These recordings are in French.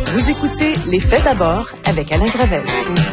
Vous écoutez Les Faits d'abord avec Alain Gravel.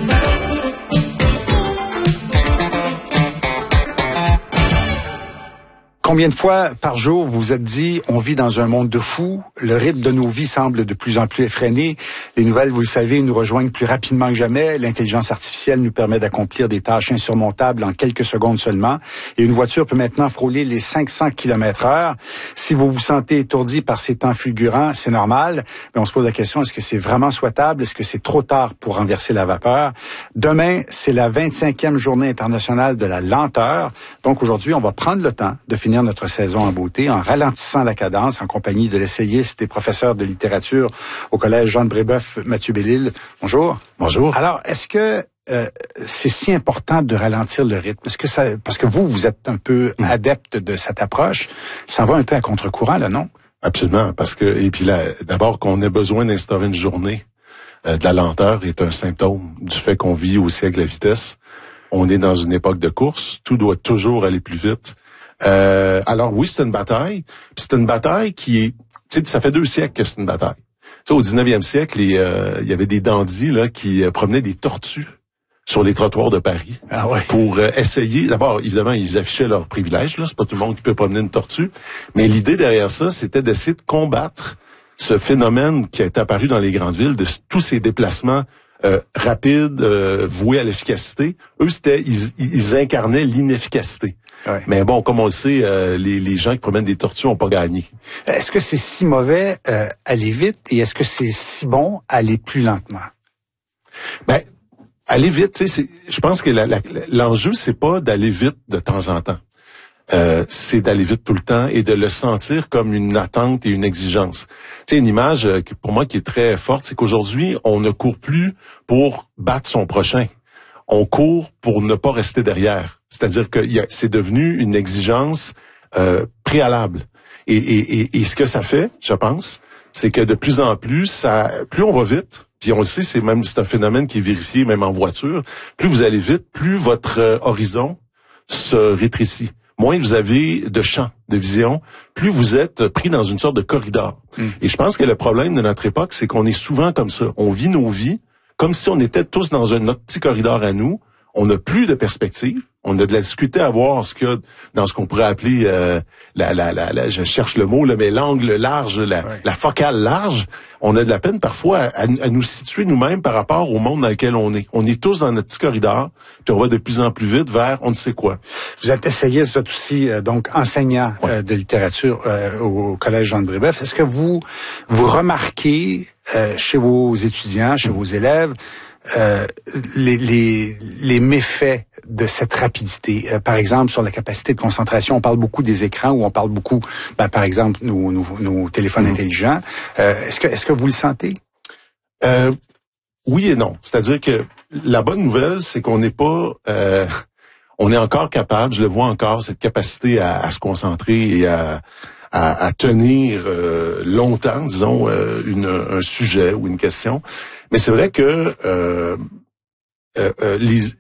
Combien de fois par jour vous vous êtes dit, on vit dans un monde de fous, le rythme de nos vies semble de plus en plus effréné, les nouvelles, vous le savez, nous rejoignent plus rapidement que jamais, l'intelligence artificielle nous permet d'accomplir des tâches insurmontables en quelques secondes seulement, et une voiture peut maintenant frôler les 500 km/h. Si vous vous sentez étourdi par ces temps fulgurants, c'est normal, mais on se pose la question, est-ce que c'est vraiment souhaitable? Est-ce que c'est trop tard pour renverser la vapeur? Demain, c'est la 25e journée internationale de la lenteur, donc aujourd'hui, on va prendre le temps de finir notre saison en beauté en ralentissant la cadence en compagnie de l'essayiste et professeur de littérature au collège Jean de Brébeuf, Mathieu Bellil. Bonjour. Bonjour. Alors, est-ce que c'est si important de ralentir le rythme? Est-ce que ça, parce que vous êtes un peu adepte de cette approche, ça va un peu à contre-courant, là, non? Absolument, parce que, et puis là, d'abord qu'on ait besoin d'instaurer une journée de la lenteur est un symptôme du fait qu'on vit au siècle à vitesse. On est dans une époque de course, tout doit toujours aller plus vite. Alors oui, c'est une bataille. Puis c'est une bataille qui est, tu sais, ça fait 2 siècles que c'est une bataille. Tu sais, au 19e siècle, il y avait des dandys là qui promenaient des tortues sur les trottoirs de Paris pour essayer. D'abord, évidemment, ils affichaient leurs privilèges. Là, c'est pas tout le monde qui peut promener une tortue, mais l'idée derrière ça, c'était d'essayer de combattre ce phénomène qui est apparu dans les grandes villes de tous ces déplacements rapides, voués à l'efficacité. Eux, ils incarnaient l'inefficacité. Ouais. Mais bon, comme on le sait, les gens qui promènent des tortues n'ont pas gagné. Est-ce que c'est si mauvais aller vite et est-ce que c'est si bon aller plus lentement? Ben, aller vite, tu sais, je pense que l'enjeu, c'est pas d'aller vite de temps en temps. C'est d'aller vite tout le temps et de le sentir comme une attente et une exigence. Tu sais, une image pour moi qui est très forte, c'est qu'aujourd'hui, on ne court plus pour battre son prochain. On court pour ne pas rester derrière. C'est-à-dire que c'est devenu une exigence préalable. Et ce que ça fait, je pense, c'est que de plus en plus, plus on va vite, puis on le sait, c'est un phénomène qui est vérifié même en voiture, plus vous allez vite, plus votre horizon se rétrécit. Moins vous avez de champ de vision, plus vous êtes pris dans une sorte de corridor. Et je pense que le problème de notre époque, c'est qu'on est souvent comme ça. On vit nos vies comme si on était tous dans notre petit corridor à nous. On n'a plus de perspective. On a de la difficulté à voir ce qu'il y a dans ce qu'on pourrait appeler je cherche le mot là, mais l'angle large, la focale large. On a de la peine parfois à nous situer nous-mêmes par rapport au monde dans lequel on est. On est tous dans notre petit corridor, puis on va de plus en plus vite vers on ne sait quoi. Vous êtes essayiste, vous êtes aussi donc enseignant de littérature au collège Jean de Brébeuf. Est-ce que vous remarquez chez vos étudiants, chez vos élèves, les méfaits de cette rapidité, par exemple sur la capacité de concentration, on parle beaucoup des écrans ou on parle beaucoup, par exemple nos téléphones intelligents. Est-ce que vous le sentez? Oui et non. C'est-à-dire que la bonne nouvelle, c'est qu'on n'est pas, on est encore capable, je le vois encore, cette capacité à se concentrer et à tenir longtemps, disons, un sujet ou une question. Mais c'est vrai que